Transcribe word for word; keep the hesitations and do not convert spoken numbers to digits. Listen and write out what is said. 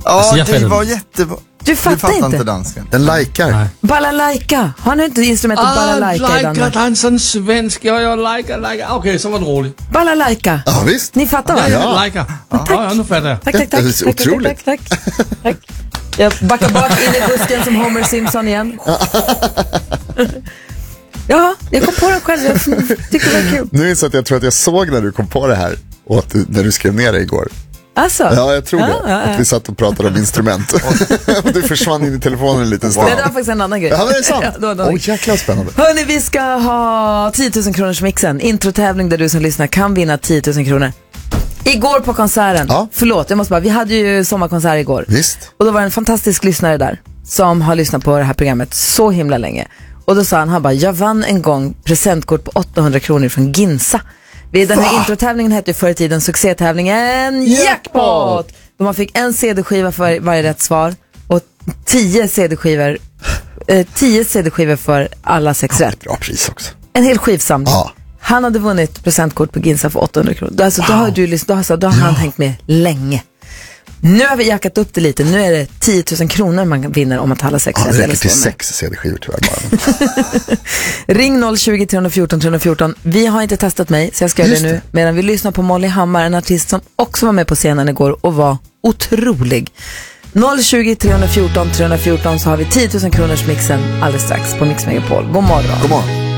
Ja, alltså, det var jättebra. Du fattar, du fattar inte. inte dansken. Den likar. Balalaika. Har ni inte instrumentet ah, balalaika i Danmark? Ah, han är sån svensk. Ja, jag likar, likar. Okej, okay, så var det roligt. Balalaika. Ja, visst. Ni fattar va? Ja, jag likar. Ja, ja, nu fattar jag. Tack, tack, tack. Det är otroligt. Tack, tack, tack, tack. Jag backar bak in i busken som Homer Simpson igen. Ja, jag kom på det själv. Jag tycker det var kul. Nu är det så att jag tror att jag såg när du kom på det här och att du, när du skrev ner det igår. Alltså? Ja, jag tror ja, det. Ja, ja. Att vi satt och pratade om instrument. Och du försvann in i telefonen en liten stund. Nej, det var faktiskt en annan grej. Ja, men det är sant. Ja, Åh, oh, jäkla spännande. Hörrni, vi ska ha tio tusen kronors mixen. Introtävling där du som lyssnar kan vinna tio tusen kronor. Igår på konserten. Ja. Förlåt, jag måste bara. Vi hade ju sommarkonsert igår. Visst. Och då var det en fantastisk lyssnare där som har lyssnat på det här programmet så himla länge. Och då sa han, han bara, jag vann en gång presentkort på åttahundra kronor från Ginsa. Vid den här Va? introtävlingen hette ju förr i tiden succétävlingen Jackpot! Då man fick en cd-skiva för varje rätt svar och tio cd-skivor eh, tio cd-skivor för alla sex rätt. Bra pris också. En hel skivsamling. Ja. Han hade vunnit presentkort på Ginsa för åttahundra kronor. Alltså, wow. Då har, du, då har, då har ja. han hängt med länge. Nu har vi jackat upp det lite. Nu är det tio tusen kronor man vinner om att alla sex ja, rätt. Det räcker till sex cd-skivor tyvärr bara. Ring noll tjugo, tre fjorton, tre fjorton. Vi har inte testat mig, så jag ska göra det nu. Medan vi lyssnar på Molly Hammar, en artist som också var med på scenen igår och var otrolig. noll tjugo, tre fjorton, tre fjorton så har vi tio tusen kronors mixen alldeles strax på Mix Megapol. God morgon. God morgon.